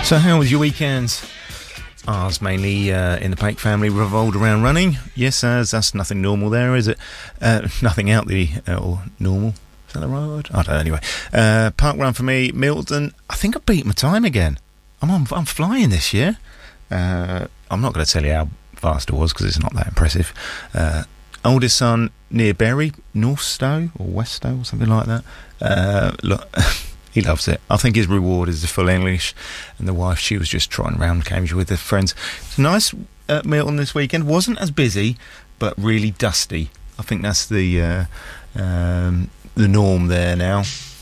So how was your weekends? Ours mainly in the Pake family revolved around running. Yes, that's nothing normal there, is it? Nothing out the or normal. Is that the right word? I don't know. Anyway, park run for me, Milton. I think I beat my time again. I'm flying this year. I'm not going to tell you how fast it was because it's not that impressive. Oldest son near Bury, North Stowe or West Stowe or something like that. Look. He loves it. I think his reward is the full English. And the wife, she was just trotting around Cambridge with her friends. It's nice at Milton this weekend. Wasn't as busy, but really dusty. I think that's the norm there now.